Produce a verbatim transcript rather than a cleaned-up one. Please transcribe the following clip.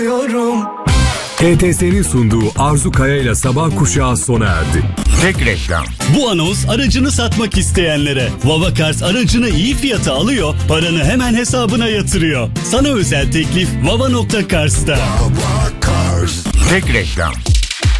H T S'nin sunduğu Arzu Kaya ile Sabah Kuşağı sona erdi. Tek reklam. Bu anons aracını satmak isteyenlere. Vavakars aracını iyi fiyata alıyor, paranı hemen hesabına yatırıyor. Sana özel teklif vava nokta kars'ta. Tek reklam.